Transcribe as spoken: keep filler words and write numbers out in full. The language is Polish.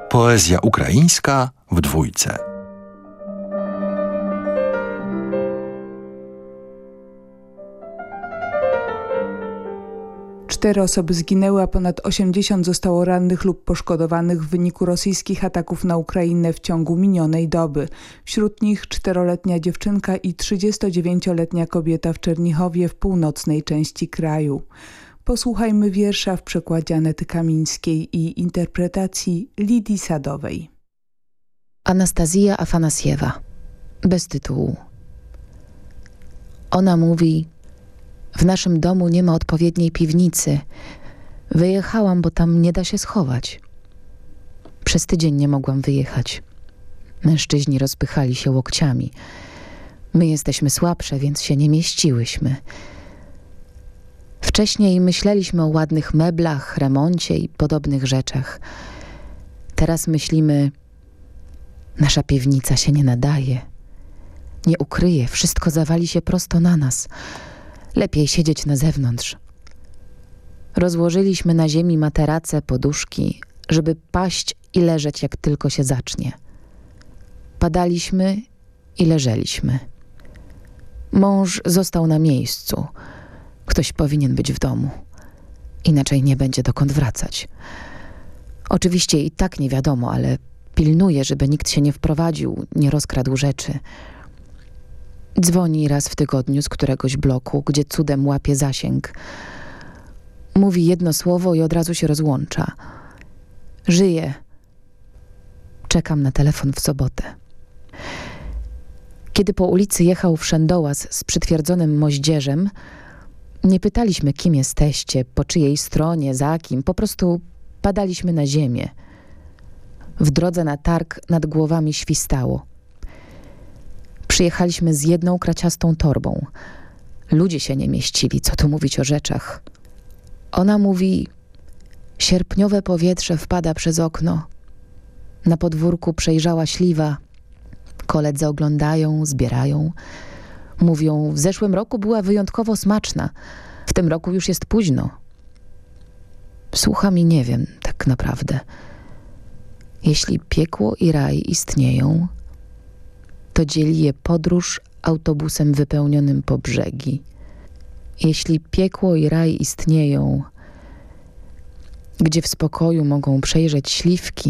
Poezja ukraińska w dwójce. Cztery osoby zginęły, a ponad osiemdziesiąt zostało rannych lub poszkodowanych w wyniku rosyjskich ataków na Ukrainę w ciągu minionej doby. Wśród nich czteroletnia dziewczynka i trzydziestodziewięcioletnia kobieta w Czernichowie w północnej części kraju. Posłuchajmy wiersza w przekładzie Anety Kamińskiej i interpretacji Lidii Sadowej. Anastazja Afanasjewa. Bez tytułu. Ona mówi: w naszym domu nie ma odpowiedniej piwnicy. Wyjechałam, bo tam nie da się schować. Przez tydzień nie mogłam wyjechać. Mężczyźni rozpychali się łokciami. My jesteśmy słabsze, więc się nie mieściłyśmy. Wcześniej myśleliśmy o ładnych meblach, remoncie i podobnych rzeczach. Teraz myślimy: nasza piwnica się nie nadaje. Nie ukryje, wszystko zawali się prosto na nas. Lepiej siedzieć na zewnątrz. Rozłożyliśmy na ziemi materace, poduszki, żeby paść i leżeć jak tylko się zacznie. Padaliśmy i leżeliśmy. Mąż został na miejscu. Ktoś powinien być w domu. Inaczej nie będzie dokąd wracać. Oczywiście i tak nie wiadomo, ale pilnuje, żeby nikt się nie wprowadził, nie rozkradł rzeczy. Dzwoni raz w tygodniu z któregoś bloku, gdzie cudem łapie zasięg. Mówi jedno słowo i od razu się rozłącza. Żyje. Czekam na telefon w sobotę. Kiedy po ulicy jechał wszędołaz z przytwierdzonym moździerzem, nie pytaliśmy, kim jesteście, po czyjej stronie, za kim. Po prostu padaliśmy na ziemię. W drodze na targ nad głowami świstało. Przyjechaliśmy z jedną kraciastą torbą. Ludzie się nie mieścili, co tu mówić o rzeczach. Ona mówi: sierpniowe powietrze wpada przez okno. Na podwórku przejrzała śliwa. Koledzy oglądają, zbierają. Mówią: w zeszłym roku była wyjątkowo smaczna. W tym roku już jest późno. Słucham i nie wiem tak naprawdę. Jeśli piekło i raj istnieją, to dzieli je podróż autobusem wypełnionym po brzegi. Jeśli piekło i raj istnieją, gdzie w spokoju mogą przejrzeć śliwki,